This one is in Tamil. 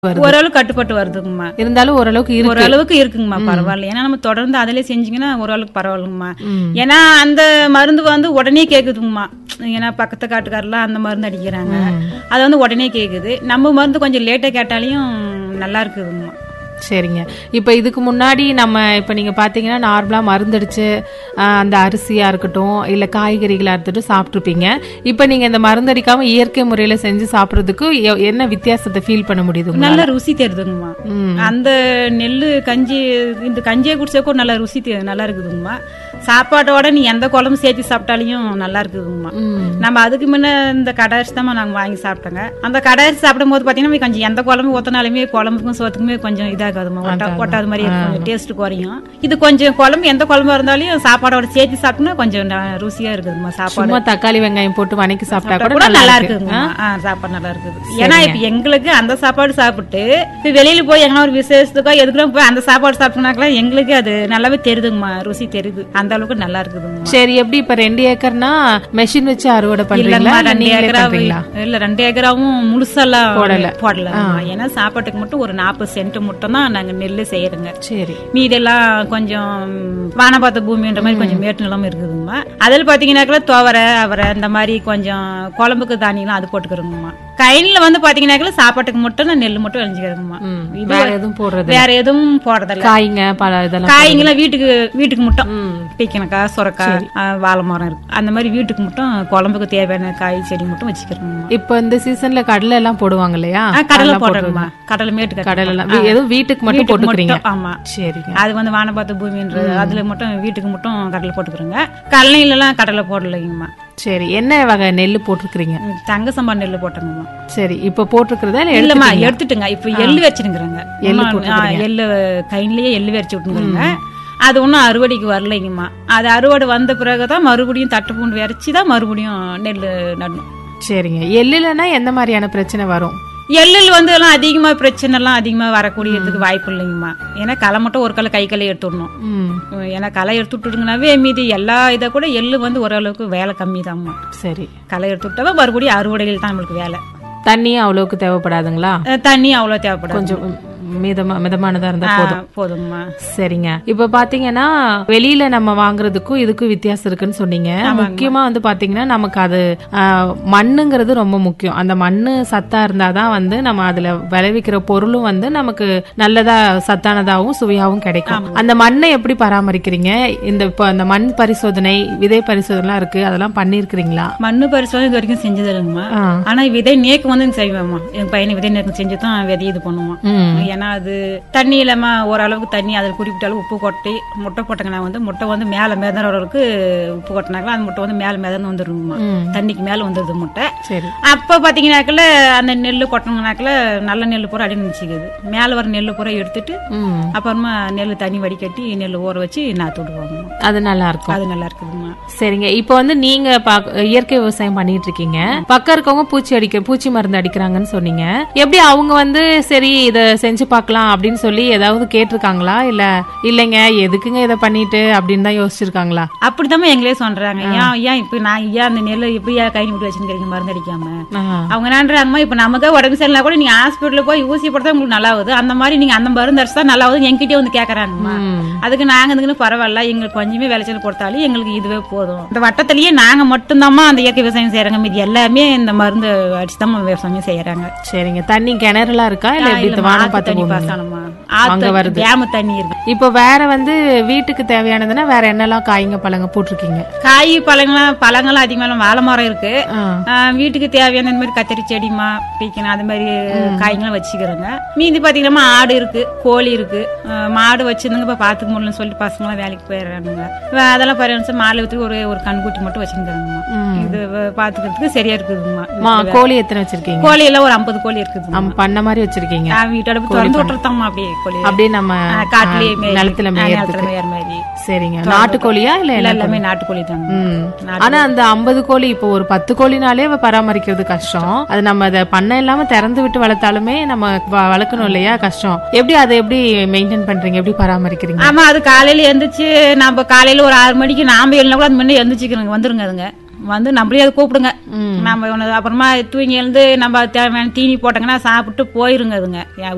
ஓரளவுக்கு கட்டுப்பட்டு வருதுங்கம்மா. இருந்தாலும் ஓரளவுக்கு இருக்குங்கம்மா, பரவாயில்ல. ஏன்னா நம்ம தொடர்ந்து அதிலே செஞ்சீங்கன்னா ஓரளவுக்கு பரவாயில்லைங்கம்மா. ஏன்னா அந்த மருந்து வந்து உடனே கேக்குதுங்கம்மா. ஏன்னா பக்கத்து காட்டுக்காரெல்லாம் அந்த மருந்து அடிக்கிறாங்க, அது வந்து உடனே கேக்குது. நம்ம மருந்து கொஞ்சம் லேட்டா கேட்டாலையும் நல்லா இருக்குதுங்கம்மா. சரிங்க. இப்ப இதுக்கு முன்னாடி இப்ப நீங்க பாத்தீங்கன்னா நார்மலா மருந்தடிச்சு அந்த அரிசியா இருக்கட்டும் இல்ல காய்கறிகளா இருக்கட்டும் சாப்பிட்டுருப்பீங்க. இப்ப நீங்க இந்த மருந்தடிக்காம இயற்கை முறையில செஞ்சு சாப்பிடுறதுக்கு என்ன வித்தியாசத்தை ஃபீல் பண்ண முடியுது? நல்ல ருசி தெரியுதுங்கம்மா. அந்த நெல்லு கஞ்சி, இந்த கஞ்சியை குடிச்சப்போ நல்ல ருசி நல்லா இருக்குதுங்கம்மா. சாப்பாட்டோட நீ எந்த குழம்பு சேர்த்து சாப்பிட்டாலையும் நல்லா இருக்குதுங்கம்மா. நம்ம அதுக்கு முன்ன இந்த கடை அரிசி தான் நாங்க வாங்கி சாப்பிட்டோங்க. அந்த கடை அரிசி சாப்பிடும் போது பாத்தீங்கன்னா கொஞ்சம் எந்த குழம்பு ஊத்தினாலுமே குழம்புக்கும் சோத்துக்குமே கொஞ்சம் இதாகாதுமா, ஒட்டாத மாதிரி கொஞ்சம் டேஸ்ட் குறையும். இது கொஞ்சம் குழம்பு எந்த குழம்பா இருந்தாலும் சாப்பாடோட சேர்த்து சாப்பிட்டோம்னா கொஞ்சம் ருசியா இருக்குதுமா. சாப்பாடு தக்காளி வெங்காயம் போட்டு வணக்கி சாப்பிட்டா கூட நல்லா இருக்குதுங்க. சாப்பாடு நல்லா இருக்குது. ஏன்னா இப்ப எங்களுக்கு அந்த சாப்பாடு சாப்பிட்டு இப்ப வெளியில போய் எங்கன்னா ஒரு விசேஷத்துக்கோ எதுக்குலாம் போய் அந்த சாப்பாடு சாப்பிட்டோம்னாக்கெல்லாம் எங்களுக்கு அது நல்லாவே தெரியுதுங்கம்மா, ருசி தெரியுது. அந்த அளவுக்கு நல்லா இருக்குதுங்க. சரி, எப்படி இப்ப 2 ஏக்கர்னா மெஷின் வச்சு அறுவடை பண்றீங்களா? 2 ஏக்கரா இல்ல, 2 ஏக்கராவும் முழுசெல்லாம் போடல. ஏன்னா சாப்பாட்டுக்கு மட்டும் ஒரு 40 சென்ட் மட்டும் தான் நாங்க நெல்லு செய்யறோங்க. சரி, மீதெல்லாம் கொஞ்சம் வானபாத்த பூமின்ற மாதிரி கொஞ்சம் மேட்டு நிலம் இருக்குதுங்கம்மா. அதில் பாத்தீங்கன்னாக்கா துவரை, அவரை இந்த மாதிரி கொஞ்சம் குழம்புக்கு தானியெல்லாம் அது போட்டுக்கிறோங்கம்மா. கையில வந்து பாத்தீங்கன்னாக்கா சாப்பாட்டுக்கு மட்டும் நான் நெல்லு மட்டும் விளைஞ்சுக்கிறோங்கம்மா. வேற எதுவும் போடுறதில்ல. காய்ங்கெல்லாம் வீட்டுக்கு மட்டும் பீக்கனக்காய், சுரக்காய், வாழை மரம் இருக்கு, அந்த மாதிரி வீட்டுக்கு மட்டும் குழம்புக்கு தேவையான காய் செடி மட்டும் வச்சுக்கிறோம். இப்ப இந்த சீசன்ல கடலை எல்லாம் போடுவாங்க இல்லையா? கடலை போடுறோம்மா. கடலை மேட்டு கடலை எதுவும் வீட்டுக்கு மட்டும் போட்டுக்கிறீங்க? ஆமா, சரி. அது வந்து வானபாத்த பூமின்றது அதுல மட்டும் வீட்டுக்கு மட்டும் கடலை போட்டுக்கிறோங்க. கடலையில எல்லாம் கடலை போடலைங்கம்மா. சரி, என்ன வகை நெல்லு போட்டுருக்கீங்க? தங்க சம்பா நெல்லு போட்டோங்கம்மா. சரி, இப்ப போட்டுருக்கிறதா இல்லம்மா, எடுத்துட்டுங்க. இப்ப எள்ளு வச்சுருங்க. எள்ளு கையிலேயே எள்ளு வச்சு விட்டுங்க. அது ஒன்றும் அறுவடைக்கு வரலைங்கம்மா. அது அறுவடை வந்த பிறகுதான் மறுபடியும் தட்டு பூண்டு விரைச்சிதான் மறுபடியும் நெல் நடணும். சரிங்க. எள்ளுலன்னா எந்த மாதிரியான பிரச்சனை வரும்? எள்ளில் வந்து எல்லாம் அதிகமா பிரச்சனை எல்லாம் அதிகமா வரக்கூடியதுக்கு வாய்ப்பு இல்லைங்கம்மா. ஏன்னா களை மட்டும் ஒரு களை எடுத்து விடணும். ஏன்னா களை எடுத்து விட்டுடுங்கனாவே மீதி எல்லா இதை கூட எள்ளு வந்து ஓரளவுக்கு வேலை கம்மி தான்மா. சரி, களை எடுத்து விட்டாவே மறுபடியும் அறுவடையில் தான் நம்மளுக்கு வேலை. தண்ணி அவ்வளவுக்கு தேவைப்படாதுங்களா? தண்ணி அவ்வளவு தேவைப்படாது, கொஞ்சம் மிதமானதா இருந்தா போதும்மா. சரிங்க. இப்ப பாத்தீங்கன்னா வெளியில நம்ம வாங்குறதுக்கும் இதுக்கும் வித்தியாசம் இருக்குன்னு சொன்னீங்க. முக்கியமா வந்து பாத்தீங்கன்னா நமக்கு அது மண்ணுங்கிறது ரொம்ப முக்கியம். அந்த மண்ணு சத்தா இருந்தாதான் வந்து நம்ம அதுல விளைவிக்கிற பொருளும் வந்து நமக்கு நல்லதா சத்தானதாகவும் சுவையாகவும் கிடைக்கும். அந்த மண்ணை எப்படி பராமரிக்கிறீங்க? இந்த மண் பரிசோதனை, விதை பரிசோதனை இருக்கு, அதெல்லாம் பண்ணிருக்கீங்களா? மண்ணு பரிசோதனை இது வரைக்கும் செஞ்சது இல்லைங்கம்மா. ஆனா விதை நேக்கு வந்து செய்வேம்மா. என் பையனை விதை நேக்கு செஞ்சுதான் விதை இது பண்ணுவான். ஏன்னா அது தண்ணி இல்லாம ஓரளவுக்கு தண்ணி அதில் குறிப்பிட்ட அளவு உப்பு கொட்டி முட்டை போட்டங்கன்னா வந்து முட்டை வந்து மேல மிதறவர்களுக்கு உப்பு கொட்டினாங்களா அந்த முட்டை வந்து மேல மிதந்து வந்துருங்கம்மா. தண்ணிக்கு மேல வந்துருது முட்டை. அப்ப பாத்தீங்கன்னாக்கல அந்த நெல்லு கொட்டினாக்கல நல்ல நெல்லு பூரா அடி நினைச்சுக்குது. மேல வர நெல்லு பூரா எடுத்துட்டு அப்புறமா நெல்லு தண்ணி வடிகட்டி நெல்லு ஊற வச்சு நாத்து விடுவாங்க. அது நல்லா இருக்கும். அது நல்லா இருக்குதுமா. சரிங்க. இப்ப வந்து நீங்க இயற்கை விவசாயம் பண்ணிட்டு இருக்கீங்க. பக்கம் இருக்கவங்க பூச்சி மருந்து அடிக்கிறாங்கன்னு சொன்னீங்க. எப்படி அவங்க வந்து சரி இத செஞ்சு பார்க்கலாம் அப்படின்னு சொல்லி ஏதாவது கேட்டிருக்காங்களா? இல்லைங்க எதுக்குங்க இதை பண்ணிட்டு அப்படின்னு தான் யோசிச்சிருக்காங்களா? அப்படித்தான் எங்களே சொல்றாங்க. ஏன் இப்ப நான் அந்த நெல்லை எப்படியா கை விட்டு வச்சுருக்கீங்க மருந்து அடிக்காம? அவங்க என்னன்றாங்கம்மா, இப்ப நமக்கு உடம்பு சரியில்லை கூட நீங்க ஹாஸ்பிட்டலுக்கு போய் ஊசி போட்டா உங்களுக்கு நல்லா ஆகுது, அந்த மாதிரி நீங்க அந்த மருந்து அடிச்சா நல்லா ஆகுது என்கிட்டயே வந்து கேட்கறாங்கம்மா. அதுக்கு நாங்க இதுக்குன்னு பரவாயில்ல, எங்களுக்கு கொஞ்சமே விளைச்சல் கொடுத்தாலும் எங்களுக்கு இதுவே போதும். இந்த வட்டத்திலேயே நாங்க மட்டும்தாம்மா அந்த இயற்கை விவசாயம் செய்யறாங்க. மீது எல்லாமே இந்த மருந்து அடிச்சுதான் விவசாயம் செய்யறாங்க. சரிங்க. தண்ணி கிணறுலாம் இருக்கா? இல்ல இப்ப வேற வந்து வீட்டுக்கு தேவையானதுன்னா வேற என்னெல்லாம் காய்ங்க பழங்க போட்டிருக்கீங்க? காய் பழங்கள்லாம் அதிகமா வாழை மரம் இருக்கு. வீட்டுக்கு தேவையான இந்த மாதிரி கத்திரி செடிமா பீக்கணும் அது மாதிரி காய்கள்லாம் வச்சுக்கிறோங்க. மீதி பாத்தீங்கன்னா ஆடு இருக்கு, கோழி இருக்கு. மாடு வச்சிருந்தாங்க இப்ப பாத்துக்க முடியலன்னு சொல்லிட்டு பசங்க எல்லாம் வேலைக்கு போயிடுறாங்க. அதெல்லாம் பரிசு மாலை வச்சு ஒரு கண்குட்டி மட்டும் வச்சிருக்காங்கம்மா. இது பாத்துக்கிறதுக்கு சரியா இருக்குதுமா. கோழி எத்தனை வச்சிருக்கீங்க? கோழி எல்லாம் ஒரு 50 கோழி இருக்குது. பண்ண மாதிரி வச்சிருக்கீங்க. வீட்டோட அப்படியே நம்ம காட்டுலயே நிலத்துல மேயற மாதிரி. சரிங்க. நாட்டுக்கோழியா? இல்ல எல்லாமே நாட்டுக்கோழி தான். ஆனா அந்த 50 கோழி இப்போ ஒரு 10 கோழினாலே பராமரிக்கிறது கஷ்டம். அது நம்ம அதை பண்ண இல்லாம திறந்து விட்டு வளர்த்தாலுமே நம்ம வளர்க்கணும் இல்லையா? கஷ்டம். அதை எப்படி மெயின்டைன் பண்றீங்க? எப்படி பராமரிக்கிறீங்க? ஆமா, அது காலையில எந்திரிச்சு நம்ம காலையில ஒரு 6 மணிக்கு நாம எழுந்தா கூட அது முன்னே எந்திரிச்சுக்கிறோங்க, வந்துருங்க. அதுங்க வந்து நம்மளே அதை கூப்பிடுங்க. நம்ம அப்புறமா தூங்கி எழுந்து நம்ம தேவையான தீனி போட்டாங்கன்னா சாப்பிட்டு போயிருங்க. அதுங்க